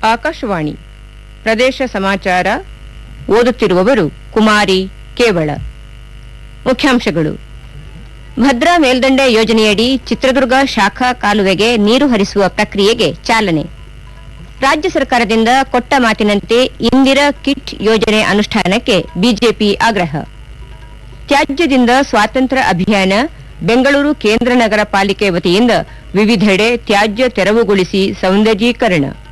ಆಕಾಶವಾಣಿ ಪ್ರದೇಶ ಸಮಾಚಾರ ಓದುತ್ತಿರುವವರು ಕುಮಾರಿ ಕೇವಳ. ಮುಖ್ಯಾಂಶಗಳು. ಭದ್ರಾ ಮೇಲ್ದಂಡೆ ಯೋಜನೆಯಡಿ ಚಿತ್ರದುರ್ಗ ಶಾಖಾ ಕಾಲುವೆಗೆ ನೀರು ಹರಿಸುವ ಪ್ರಕ್ರಿಯೆಗೆ ಚಾಲನೆ. ರಾಜ್ಯ ಸರ್ಕಾರದಿಂದ ಕೊಟ್ಟ ಮಾತಿನಂತೆ ಇಂದಿರಾ ಕಿಟ್ ಯೋಜನೆ ಅನುಷ್ಠಾನಕ್ಕೆ ಬಿಜೆಪಿ ಆಗ್ರಹ. ತ್ಯಾಜ್ಯದಿಂದ ಸ್ವಾತಂತ್ರ್ಯ ಅಭಿಯಾನ, ಬೆಂಗಳೂರು ಕೇಂದ್ರ ನಗರ ಪಾಲಿಕೆ ವತಿಯಿಂದ ವಿವಿಧೆಡೆ ತ್ಯಾಜ್ಯ ತೆರವುಗೊಳಿಸಿ ಸೌಂದರ್ಯೀಕರಣ.